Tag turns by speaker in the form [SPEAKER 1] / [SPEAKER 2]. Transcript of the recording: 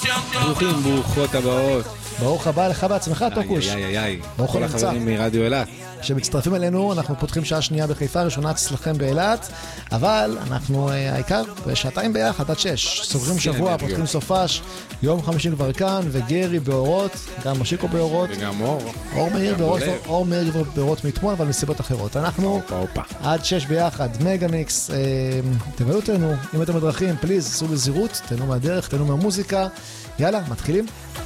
[SPEAKER 1] ברוכים, ברוכות הבאות.
[SPEAKER 2] ברוך הבא לך בעצמך, טוקוש. ברוך
[SPEAKER 1] כל החברים מרדיו אילת.
[SPEAKER 2] שמצטרפים אלינו, אנחנו פותחים שעה שנייה בחיפה, ראשונה אצלכם באילת, אבל אנחנו העיקר בשעתיים ביחד עד 6. סוגרים שבוע, פותחים סופש, יום חמישי כבר כאן, וגרי באורות, גם משיקו באורות.
[SPEAKER 1] וגם אור.
[SPEAKER 2] אור מאיר באורות, אור מאיר באורות מאתמול, אבל מסיבות אחרות. אנחנו עד 6 ביחד, מגה מיקס. תבלו אותנו, אם אתם בדרכים, פליז, סעו בזירות, תהנו מהדרך, תהנו מהמוזיקה. יאללה, מתחילים.